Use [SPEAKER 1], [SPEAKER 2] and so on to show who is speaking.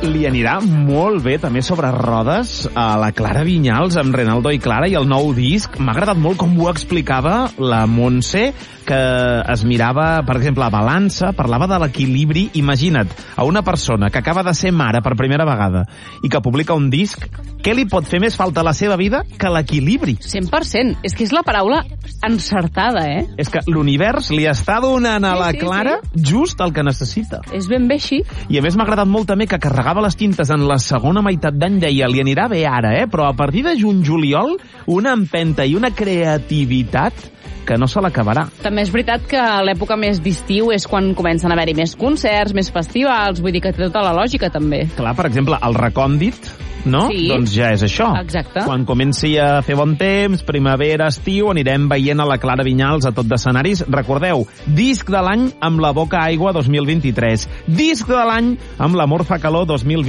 [SPEAKER 1] li anirà molt bé també sobre rodes a la Clara Vinyals amb Renaldo i Clara i el nou disc. M'ha agradat molt com ho explicava la Montse, que es mirava, per exemple, a Balança, parlava de l'equilibri. Imagina't, a una persona que acaba de ser mare per primera vegada i que publica un disc, què li pot fer més falta a la seva vida que l'equilibri?
[SPEAKER 2] 100%. És que és la paraula encertada, eh?
[SPEAKER 1] És que l'univers li està donant a la Clara just el que necessita.
[SPEAKER 2] És ben bé així.
[SPEAKER 1] I a més m'ha agradat molt també que carregava les tintes en la segona meitat d'any, deia, li anirà bé ara, però a partir de juny-juliol, una empenta i una creativitat que no se l'acabarà.
[SPEAKER 2] També és veritat que l'època més d'estiu és quan comencen a haver-hi més concerts, més festivals, vull dir que té tota la lògica, també.
[SPEAKER 1] Clar, per exemple, el Recòndit, no?
[SPEAKER 2] Sí.
[SPEAKER 1] Doncs ja és això.
[SPEAKER 2] Exacte.
[SPEAKER 1] Quan comenci a fer bon temps, primavera, estiu, anirem veient a la Clara Vinyals a tot d'escenaris. Recordeu, disc de l'any amb La Boca Aigua 2023. Disc de l'any amb L'Amor fa calor 2020.